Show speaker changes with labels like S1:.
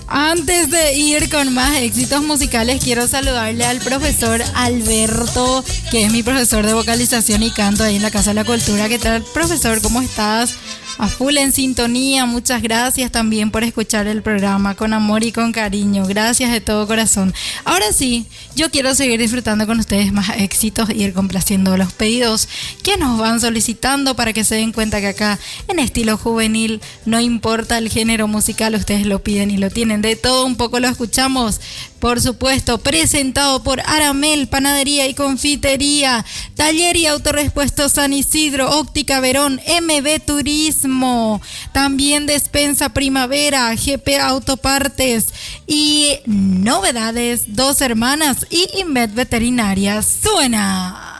S1: Antes de ir con más éxitos musicales, quiero saludarle al profesor Alberto, que es mi profesor de vocalización y canto ahí en la Casa de la Cultura. ¿Qué tal, profesor? ¿Cómo estás? A full en sintonía. Muchas gracias también por escuchar el programa con amor y con cariño. Gracias de todo corazón. Ahora sí, yo quiero seguir disfrutando con ustedes más éxitos y ir complaciendo los pedidos que nos van solicitando para que se den cuenta que acá en Estilo Juvenil no importa el género musical, ustedes lo piden y lo tienen. De todo un poco lo escuchamos. Por supuesto, presentado por Aramel, Panadería y Confitería, Taller y Autorrepuesto San Isidro, Óptica Verón, MB Turismo, también Despensa Primavera, GP Autopartes y novedades, Dos Hermanas y Invet Veterinaria. ¡Suena!